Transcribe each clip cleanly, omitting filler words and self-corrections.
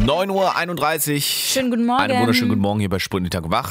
9:31 Uhr. Schönen guten Morgen. Einen wunderschönen guten Morgen hier bei Sprintentag wach.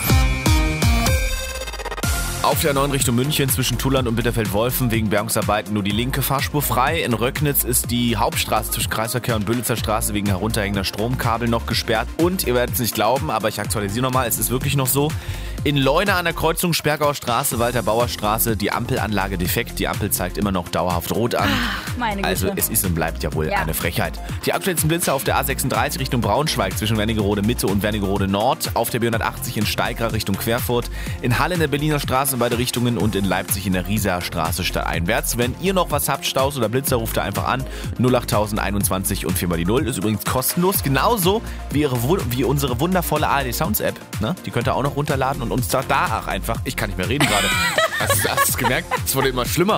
Auf der 9 Richtung München zwischen Tulland und Bitterfeld-Wolfen wegen Bergungsarbeiten nur die linke Fahrspur frei. In Röcknitz ist die Hauptstraße zwischen Kreisverkehr und Böllitzer Straße wegen herunterhängender Stromkabel noch gesperrt. Und ihr werdet es nicht glauben, aber ich aktualisiere nochmal, es ist wirklich noch so. In Leuna an der Kreuzung Sperrgauer Straße, Walter-Bauer Straße, die Ampelanlage defekt. Die Ampel zeigt immer noch dauerhaft rot an. Ach, meine Güte. Also es ist und bleibt ja wohl Ja. eine Frechheit. Die aktuellsten Blitzer auf der A36 Richtung Braunschweig zwischen Wernigerode Mitte und Wernigerode Nord. Auf der B180 in Steigra Richtung Querfurt. In Halle in der Berliner Straße in beide Richtungen und in Leipzig in der Rieser Straße stadteinwärts. Wenn ihr noch was habt, Staus oder Blitzer, ruft da einfach an. 08021 und 4 mal die 0. Ist übrigens kostenlos. Genauso wie unsere wundervolle ARD Sounds App. Ne? Die könnt ihr auch noch runterladen und uns da einfach. Ich kann nicht mehr reden gerade. Hast du es gemerkt? Es wurde immer schlimmer.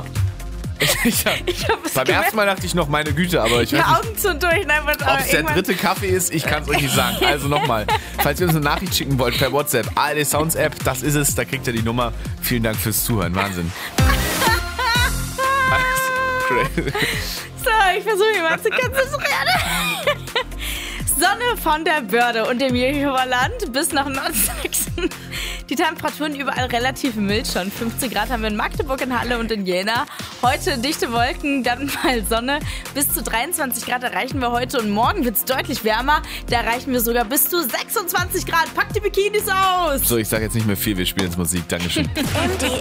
Beim ersten Mal dachte ich noch, meine Güte, aber ich weiß Die nicht, Augen zu durch. ob es der dritte Kaffee ist, ich kann es euch nicht sagen. Also nochmal, falls ihr uns eine Nachricht schicken wollt per WhatsApp, ARD Sounds App, das ist es, da kriegt ihr die Nummer. Vielen Dank fürs Zuhören, Wahnsinn. So, ich versuche mich mal zu konzentrieren. Sonne von der Börde und dem Jehover Land bis nach Nordsachsen. Die Temperaturen überall relativ mild schon. 15 Grad haben wir in Magdeburg, in Halle und in Jena. Heute dichte Wolken, dann mal Sonne. Bis zu 23 Grad erreichen wir heute und morgen wird es deutlich wärmer. Da erreichen wir sogar bis zu 26 Grad. Packt die Bikinis aus! So, ich sage jetzt nicht mehr viel, wir spielen jetzt Musik. Dankeschön.